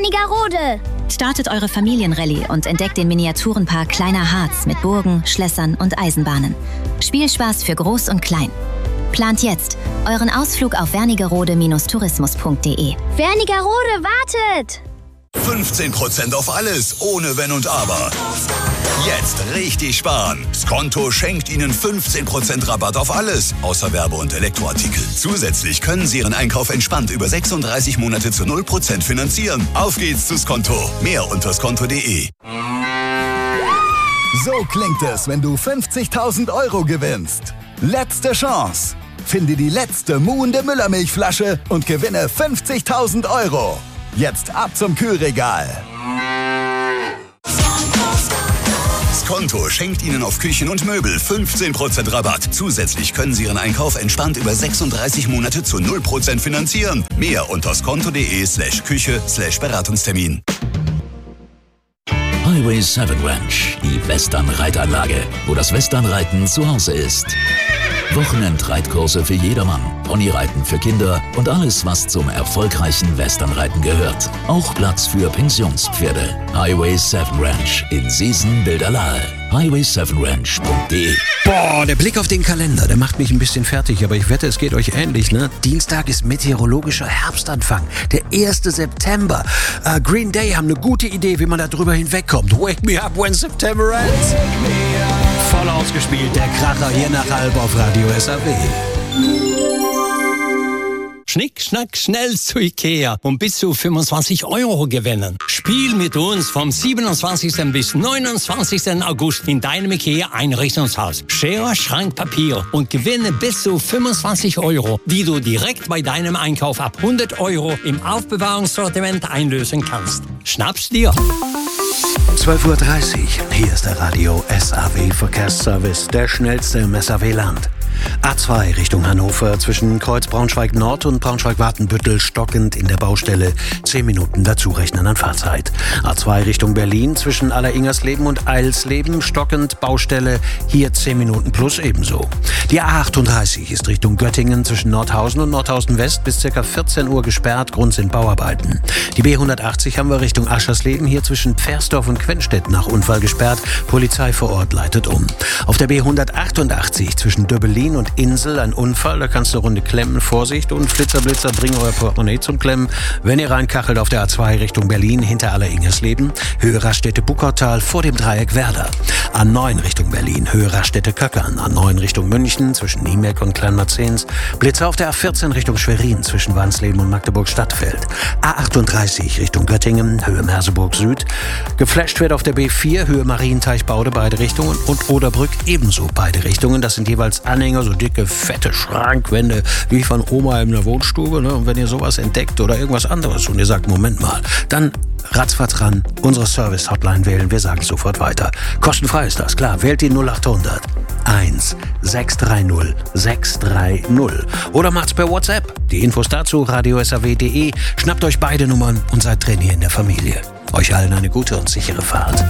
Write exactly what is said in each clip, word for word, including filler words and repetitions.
Wernigerode. Startet eure Familienrallye und entdeckt den Miniaturenpark Kleiner Harz mit Burgen, Schlössern und Eisenbahnen. Spielspaß für Groß und Klein. Plant jetzt euren Ausflug auf wernigerode Tourismus punkt de. Wernigerode wartet! fünfzehn Prozent auf alles, ohne Wenn und Aber. Jetzt richtig sparen. Skonto schenkt Ihnen fünfzehn Prozent Rabatt auf alles, außer Werbe- und Elektroartikel. Zusätzlich können Sie Ihren Einkauf entspannt über sechsunddreißig Monate zu null Prozent finanzieren. Auf geht's zu Skonto. Mehr unter skonto punkt de. So klingt es, wenn du fünfzigtausend Euro gewinnst. Letzte Chance. Finde die letzte muhende Müllermilchflasche und gewinne fünfzigtausend Euro. Jetzt ab zum Kühlregal. Skonto schenkt Ihnen auf Küchen und Möbel fünfzehn Prozent Rabatt. Zusätzlich können Sie Ihren Einkauf entspannt über sechsunddreißig Monate zu null Prozent finanzieren. Mehr unter skonto punkt de slash Küche slash Beratungstermin. Highway sieben Ranch, die Western-Reitanlage, wo das Westernreiten zu Hause ist. Wochenendreitkurse für jedermann, Ponyreiten für Kinder und alles, was zum erfolgreichen Westernreiten gehört. Auch Platz für Pensionspferde. Highway sieben Ranch in Seesen-Bilderlahe. highway sieben ranch punkt de. Boah, der Blick auf den Kalender, der macht mich ein bisschen fertig, aber ich wette, es geht euch ähnlich, ne? Dienstag ist meteorologischer Herbstanfang, der erste September. Uh, Green Day haben eine gute Idee, wie man da drüber hinwegkommt. Wake me up when September ends. Voll ausgespielt, der Kracher hier nach halb auf Radio S A W. Schnick, schnack, schnell zu Ikea und bis zu fünfundzwanzig Euro gewinnen. Spiel mit uns vom siebenundzwanzigsten bis neunundzwanzigsten August in deinem Ikea-Einrichtungshaus. Schere, Schrank, Papier und gewinne bis zu fünfundzwanzig Euro, die du direkt bei deinem Einkauf ab hundert Euro im Aufbewahrungssortiment einlösen kannst. Schnapp's dir! zwölf Uhr dreißig, hier ist der Radio S A W Verkehrsservice, der schnellste im S A W-Land. A zwei Richtung Hannover zwischen Kreuz Braunschweig-Nord und Braunschweig-Watenbüttel stockend in der Baustelle. zehn Minuten dazu rechnen an Fahrzeit. A zwei Richtung Berlin zwischen Alleringersleben und Eilsleben stockend Baustelle. Hier zehn Minuten plus ebenso. Die A achtunddreißig ist Richtung Göttingen zwischen Nordhausen und Nordhausen West bis ca. vierzehn Uhr gesperrt. Grund sind Bauarbeiten. Die B hundertachtzig haben wir Richtung Aschersleben hier zwischen Pfersdorf und Quenstedt nach Unfall gesperrt. Polizei vor Ort leitet um. Auf der B hundertachtundachtzig zwischen Döbelin und Insel ein Unfall, da kannst du eine Runde klemmen. Vorsicht und Flitzer, Blitzer, bringen euer Portemonnaie zum Klemmen. Wenn ihr reinkachelt auf der A zwei Richtung Berlin hinter Alleringersleben, Höhe Raststätte Buckautal vor dem Dreieck Werder. A neun Richtung Berlin, Höhe Raststätte Köckern. A neun Richtung München zwischen Niemeck und Kleinmarzens. Blitzer auf der A vierzehn Richtung Schwerin zwischen Wansleben und Magdeburg-Stadtfeld. A achtunddreißig Richtung Göttingen, Höhe Merseburg Süd. Geflasht wird auf der B vier, Höhe Marienteich-Baude beide Richtungen und Oderbrück ebenso beide Richtungen. Das sind jeweils Anhänger, so dicke, fette Schrankwände wie von Oma in der Wohnstube. Ne? Und wenn ihr sowas entdeckt oder irgendwas anderes und ihr sagt, Moment mal, dann ratzfatz ran, unsere Service-Hotline wählen, wir sagen sofort weiter. Kostenfrei ist das, klar. Wählt die null achthundert eins sechs drei null sechs drei null oder macht's per WhatsApp. Die Infos dazu radio s a w punkt de. Schnappt euch beide Nummern und seid drin hier in der Familie. Euch allen eine gute und sichere Fahrt.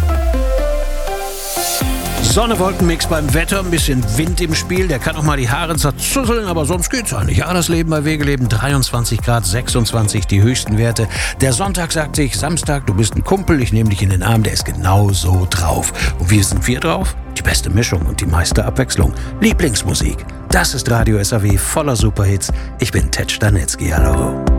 Sonne-Wolkenmix beim Wetter, ein bisschen Wind im Spiel, der kann auch mal die Haare zerzuzeln, aber sonst geht's eigentlich. Ja, das Leben bei Wegeleben, dreiundzwanzig Grad, sechsundzwanzig die höchsten Werte. Der Sonntag sagt sich, Samstag, du bist ein Kumpel, ich nehme dich in den Arm, der ist genau so drauf. Und wie sind wir drauf? Die beste Mischung und die meiste Abwechslung. Lieblingsmusik. Das ist Radio S A W voller Superhits. Ich bin Tetsch Danetzky, hallo.